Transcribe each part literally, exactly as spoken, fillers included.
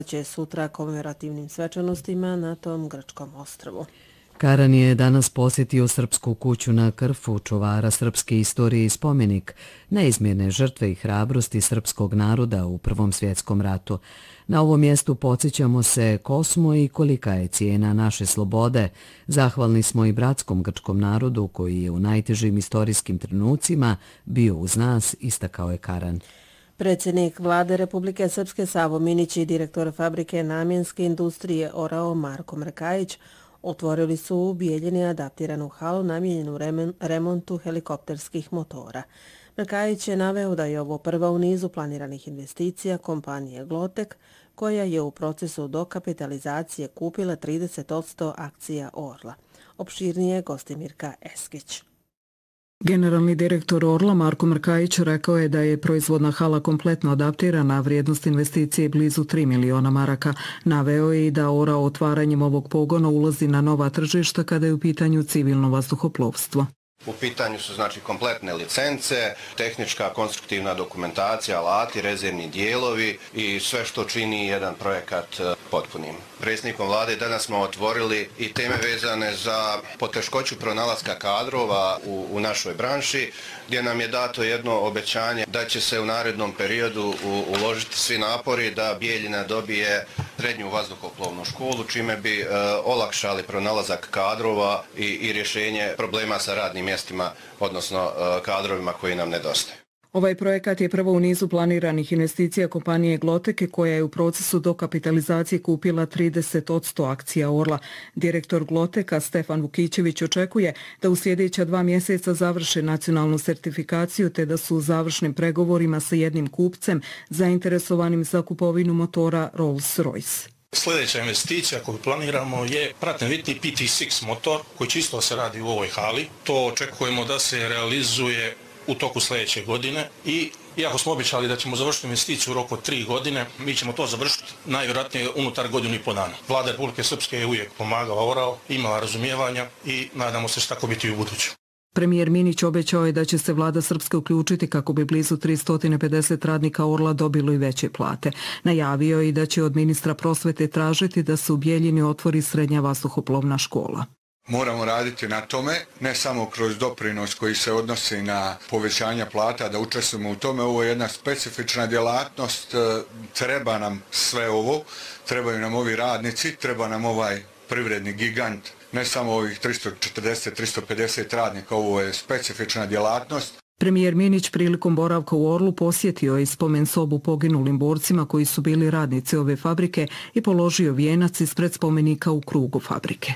će sutra komemorativnim svečanostima na tom grčkom ostrvu. Karan je danas posjetio Srpsku kuću na Krfu, čuvara srpske istorije i spomenik neizmjerne žrtve i hrabrosti srpskog naroda u Prvom svjetskom ratu. Na ovom mjestu podsjećamo se ko smo i kolika je cijena naše slobode. Zahvalni smo i bratskom grčkom narodu koji je u najtežim istorijskim trenucima bio uz nas, istakao je Karan. Predsjednik Vlade Republike Srpske Savo Minić i direktor fabrike namjenske industrije Orao Marko Mrkajić otvorili su u Bijeljini adaptiranu halu namijenjenu remontu helikopterskih motora. Mrkajić je naveo da je ovo prva u nizu planiranih investicija kompanije Glotek, koja je u procesu dokapitalizacije kupila trideset posto akcija Orla. Opširnije Gostimirka Eskić. Generalni direktor Orla Marko Mrkajić rekao je da je proizvodna hala kompletno adaptirana, a vrijednost investicije blizu tri miliona maraka. Naveo je i da Ora otvaranjem ovog pogona ulazi na nova tržišta kada je u pitanju civilno vazduhoplovstvo. U pitanju su znači kompletne licence, tehnička konstruktivna dokumentacija, alati, rezervni dijelovi i sve što čini jedan projekat potpunim. Predsjednikom Vlade danas smo otvorili i teme vezane za poteškoću pronalaska kadrova u, u našoj branši, gdje nam je dato jedno obećanje da će se u narednom periodu u, uložiti svi napori da Bijeljina dobije srednju vazduhoplovnu školu, čime bi e, olakšali pronalazak kadrova i, i rješenje problema sa radnim mjestima, odnosno e, kadrovima koji nam nedostaju. Ovaj projekat je prvo u nizu planiranih investicija kompanije Gloteke, koja je u procesu dokapitalizacije kupila trideset posto akcija Orla. Direktor Gloteka Stefan Vukićević očekuje da u sljedeća dva mjeseca završe nacionalnu sertifikaciju te da su u završnim pregovorima sa jednim kupcem zainteresovanim za kupovinu motora Rolls-Royce. Sljedeća investicija koju planiramo je pratni P T šest motor koji čisto se radi u ovoj hali. To očekujemo da se realizuje u toku sljedeće godine i iako smo običali da ćemo završiti investiciju u roku od tri godine, mi ćemo to završiti najvjerojatnije unutar godinu i po dana. Vlada Republike Srpske je uvijek pomagala Orao, imala razumijevanja i nadamo se što tako biti i u buduću. Premijer Minić obećao je da će se vlada Srpske uključiti kako bi blizu tristo pedeset radnika Orla dobilo i veće plate. Najavio je i da će od ministra prosvete tražiti da se u Bijeljini otvori srednja vazduhoplovna škola. Moramo raditi na tome, ne samo kroz doprinos koji se odnosi na povećanje plata, da učestvujemo u tome. Ovo je jedna specifična djelatnost, treba nam sve ovo, trebaju nam ovi radnici, treba nam ovaj privredni gigant, ne samo ovih tristo četrdeset do tristo pedeset radnika, ovo je specifična djelatnost. Premijer Minić prilikom boravka u Orlu posjetio je spomen sobu poginulim borcima koji su bili radnici ove fabrike i položio vijenac ispred spomenika u krugu fabrike.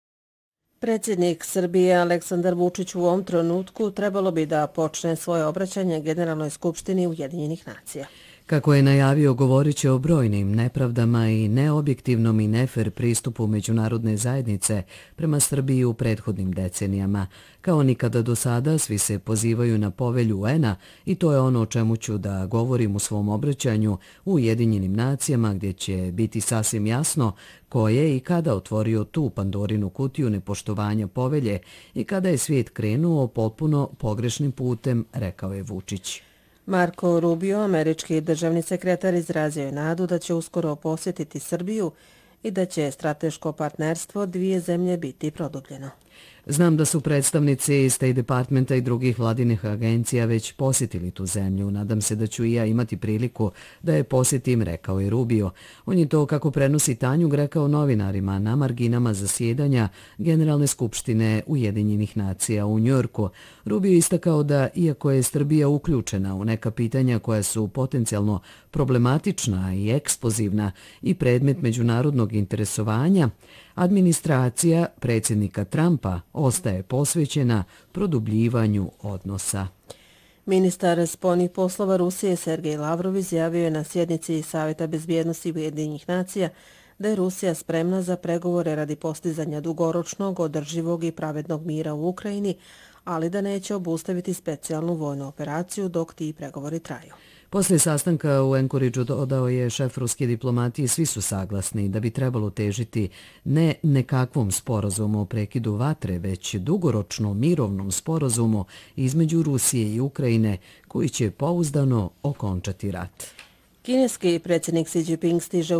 Predsjednik Srbije Aleksandar Vučić u ovom trenutku trebalo bi da počne svoje obraćanje Generalnoj skupštini Ujedinjenih nacija. Kako je najavio, govorit će o brojnim nepravdama i neobjektivnom i nefer pristupu međunarodne zajednice prema Srbiji u prethodnim decenijama. Kao nikada do sada, svi se pozivaju na povelju U N-a i to je ono o čemu ću da govorim u svom obraćanju u Ujedinjenim nacijama, gdje će biti sasvim jasno ko je i kada otvorio tu Pandorinu kutiju nepoštovanja povelje i kada je svijet krenuo potpuno pogrešnim putem, rekao je Vučić. Marko Rubio, američki državni sekretar, izrazio je nadu da će uskoro posjetiti Srbiju i da će strateško partnerstvo dvije zemlje biti produbljeno. Znam da su predstavnici State Departmenta i drugih vladinih agencija već posjetili tu zemlju. Nadam se da ću i ja imati priliku da je posjetim, rekao je Rubio. On je to, kako prenosi Tanjug, rekao novinarima na marginama zasjedanja Generalne skupštine Ujedinjenih nacija u Njujorku. Rubio istakao da, iako je Srbija uključena u neka pitanja koja su potencijalno problematična i eksplozivna i predmet međunarodnog interesovanja, administracija predsjednika Trumpa ostaje posvećena produbljivanju odnosa. Ministar spoljnih poslova Rusije Sergej Lavrov izjavio je na sjednici Savjeta bezbjednosti Ujedinjenih nacija da je Rusija spremna za pregovore radi postizanja dugoročnog, održivog i pravednog mira u Ukrajini, ali da neće obustaviti specijalnu vojnu operaciju dok ti pregovori traju. Poslije sastanka u Anchorageu dodao je šef ruske diplomatije, svi su saglasni da bi trebalo težiti ne nekakvom sporazumu o prekidu vatre, već dugoročnom mirovnom sporazumu između Rusije i Ukrajine koji će pouzdano okončati rat. Kineski predsjednik Xi Jinping stiže